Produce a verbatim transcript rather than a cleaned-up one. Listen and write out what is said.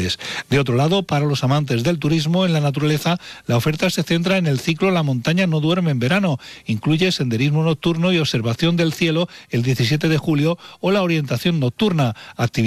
Reyes. De otro lado, para los amantes del turismo en la naturaleza, la oferta se centra en el ciclo La montaña no duerme en verano. Incluye senderismo nocturno y observación del cielo el diecisiete de julio o la orientación nocturna, actividad